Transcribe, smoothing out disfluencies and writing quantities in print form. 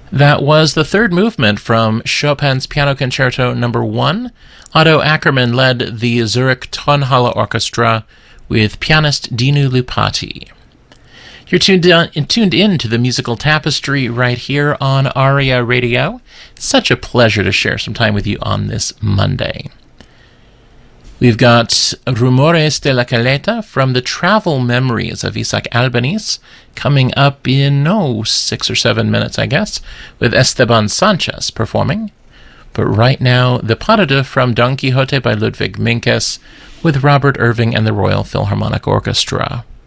That was the third movement from Chopin's Piano Concerto No. 1. Otto Ackermann led the Zurich Tonhalle Orchestra with pianist Dinu Lupati. You're tuned in to the musical tapestry right here on ARIA Radio. It's such a pleasure to share some time with you on this Monday. We've got Rumores de la Caleta from the Travel Memories of Isaac Albeniz coming up in, 6 or 7 minutes, I guess, with Esteban Sanchez performing. But right now, the Pas de Deux from Don Quixote by Ludwig Minkus with Robert Irving and the Royal Philharmonic Orchestra.